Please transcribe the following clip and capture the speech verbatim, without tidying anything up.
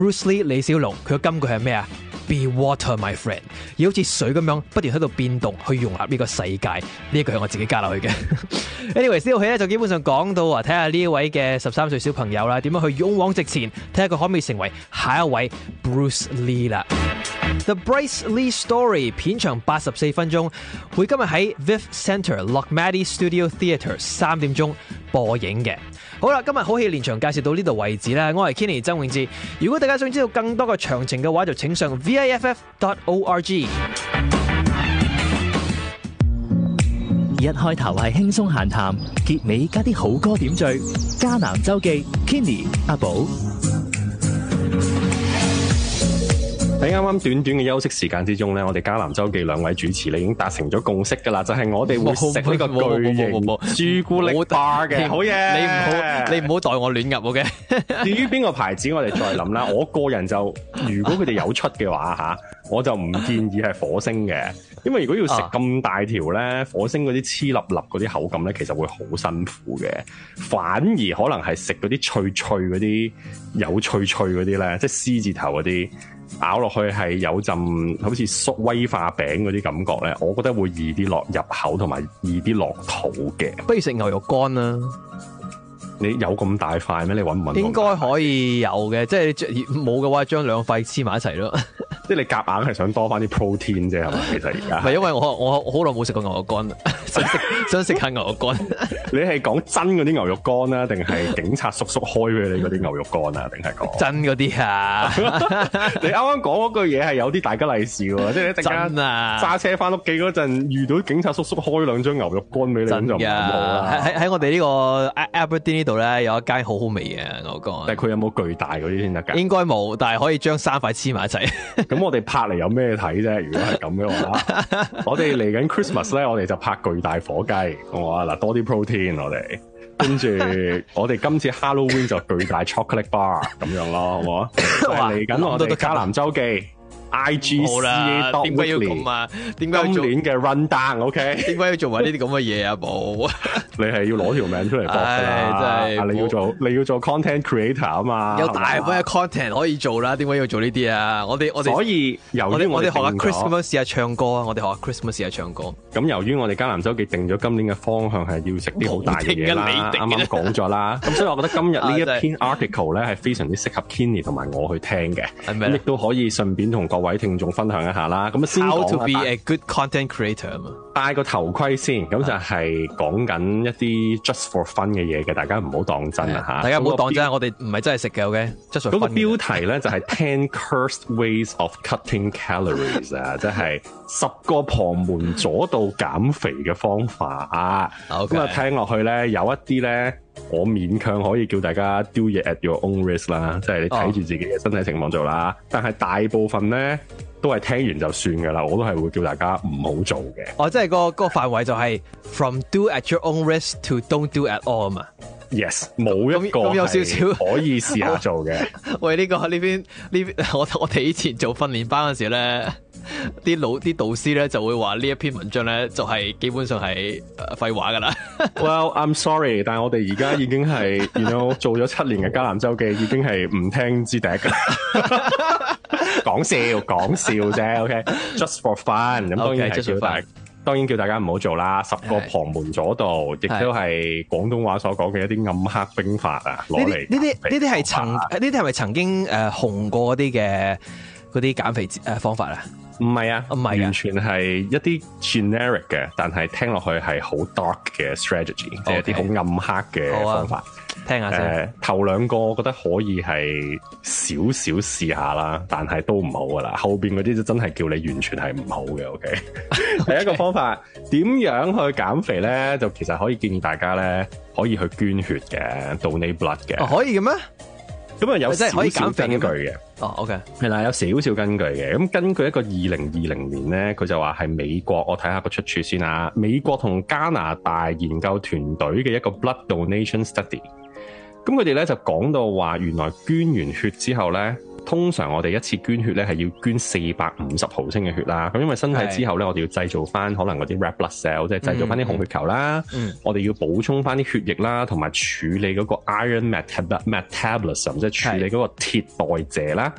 Bruce Lee 李小龍佢嘅金句係咩啊？ Be water, my friend， 要好似水咁樣不斷喺度變動，去融合呢個世界。呢一句係我自己加落去嘅。Anyway， 呢套戲咧就基本上講到啊，睇下呢一位嘅十三歲小朋友啦，點樣去勇往直前，睇下佢可唔可以成為下一位 Bruce Lee 啦。The Bryce Lee Story 片長八十四分鐘，會今日喺 Viv Centre Lochmaddy Studio Theatre 三點鐘播映嘅。好啦，今日好戲連場介紹到呢度為止啦。我係 Kenny 曾永志。如果大家想知道更多嘅詳情嘅話，就請上 V I F F dot org。 一開頭係輕鬆閒談，結尾加啲好歌點綴。迦南周記 Kenny 阿寶。 喺啱啱短短嘅休息時間之中咧，我哋迦南周記兩位主持咧已經達成咗共識噶啦，就係、是、我哋會食呢個巨型朱古力巴嘅。好嘢， 你唔好你唔好代我亂入嘅。 至於邊個牌子，我哋再諗啦。我個人就如果佢哋有出嘅話吓，我就唔建議係火星嘅，因為如果要食咁大條咧，啊、火星嗰啲黐粒粒嗰啲口感咧，其實會好辛苦嘅。反而可能係食嗰啲脆脆嗰啲有脆脆嗰啲咧，即係獅字頭嗰啲。咬落去係有陣好似縮威化餅嗰啲感覺咧，我覺得會易啲落入口同埋易啲落肚嘅。 不如食牛肉乾啦。 你有咁大塊咩？你搵唔搵？ 應該可以有嘅，即係冇嘅話，將兩塊黐埋一齊咯。 即係你夾硬係想多翻啲 protein 啫，係咪？其實而家唔係因為我我好耐冇食過牛肉乾，想食想食下牛肉乾。 你係講真嗰啲牛肉乾啊，定係警察叔叔開俾你嗰啲牛肉乾啊？定係講真嗰啲啊？ 你啱啱講嗰句嘢係有啲大吉利是喎，即係一陣間揸車翻屋企嗰陣遇到警察叔叔開兩張牛肉乾俾你，咁就唔好啦。 喺喺我哋呢個 Aberdeen 呢度咧，有一間好好味嘅牛肉乾。 但係佢有冇巨大嗰啲先得㗎？ 應該冇，但係可以將三塊黐埋一齊。 咁我哋拍嚟有咩睇啫？如果係咁嘅話，我哋嚟緊 Christmas 咧，我哋就拍巨大火雞，好啊嗱，多啲 protein 我哋，跟住我哋今次 Halloween 就巨大 chocolate bar 咁樣咯，好唔好啊？嚟緊我哋迦南周記 I G C A dot weekly 啊？點解今年嘅 run down？OK？ 點解要做埋呢啲咁嘅嘢啊？冇， 你係要攞條命出嚟搏㗎啦！真係，你要做你要做 content creator 啊嘛， 有大把嘅 content 可以做啦，點解要做呢啲啊？我哋我哋所以由於我哋學下 Chris 咁樣試下唱歌啊！我哋學下 Chris 咁樣試下唱歌。 咁由於我哋迦南周記定咗今年嘅方向係要食啲好大嘅嘢啦，啱啱講咗啦，咁所以我覺得今日呢一篇 article 咧係非常之適合 Kenny 同埋我去聽嘅，咁亦都可以順便同各位聽眾分享一下啦。咁啊先講 How to be a good content creator 啊嘛， 戴個頭盔先，咁就係講緊一啲 just for fun 嘅嘢嘅，大家唔好當真啊嚇！ 大家唔好當真，我哋唔係真係食嘅 ，OK？Just for fun。嗰個標題咧就係 Ten Cursed Ways of Cutting Calories 啊，即係十個旁門左道減肥嘅方法啊。咁啊聽落去咧，有一啲咧，我勉強可以叫大家 do it at your own risk 啦，即係你睇住自己嘅身體情況做啦。Oh. 但係大部分咧都係聽完就算噶啦，我都係會叫大家唔好做嘅。 哦，即係、嗰個、嗰個範圍就係 from do at your own risk to don't do at all 啊嘛。 Yes， 冇一個咁有少少可以試下做嘅。 喂，呢、呢個呢邊呢邊，我我哋以前做訓練班嗰時咧，啲老啲導師咧就會話呢一篇文章咧就係、是、基本上係廢話噶啦。 Well, I'm sorry， 但係我哋而家已經係，you know，做咗七年嘅迦南周記，已經係唔聽之笛噶啦。講笑講笑啫 ，OK，just、okay? for fun。咁當然係叫大。Okay, 當然叫大家唔好做啦，十個旁門左道，亦都係廣東話所講嘅一啲暗黑兵法啊，攞嚟呢啲呢啲係曾呢啲係咪曾經誒、呃、紅過嗰啲嘅嗰啲減肥誒方法啊？ 唔係啊， 唔係啊， 完全係一啲 generic 嘅，但係聽落去係好 dark 嘅 strategy， 即係一啲好暗黑嘅方法。 聽下先。誒、 呃，頭兩個我覺得可以係少少試下啦，但係都唔好噶啦。後邊嗰啲就真係叫你完全係唔好嘅。OK， 第一個方法點樣去減肥咧？就其實可以建議大家咧，可以去捐血嘅，donate blood 嘅。 哦，可以嘅咩？ 咁啊有少少根據嘅。 哦 ，OK， 係啦，有少少根據嘅。咁根據一個二零二零年咧，佢就話係美國，我睇下個出處先啊。美國同加拿大研究團隊嘅一個 blood donation study。咁佢哋咧就講到話，原來捐完血之後咧， 通常我哋一次捐血咧係要捐四百五十毫升嘅血啦。咁因為身體之後咧，我哋要製造翻可能嗰啲 red blood cell，即係製造翻啲紅血球啦。 嗯、 我哋要補充翻啲血液啦，同埋處理嗰個 iron metab metabolism，即係處理嗰個鐵代謝啦。